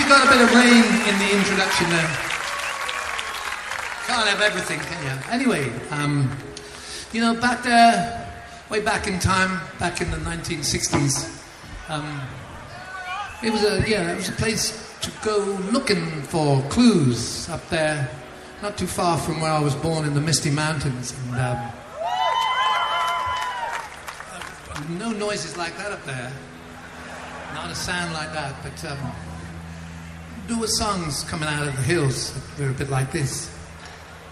got a bit of rain in the introduction there. Can't have everything, can you? Anyway, you know, back there, way back in time, back in the 1960s, it was a place to go looking for clues up there, not too far from where I was born in the Misty Mountains, and no noises like that up there, not a sound like that, but there were songs coming out of the hills that were a bit like this.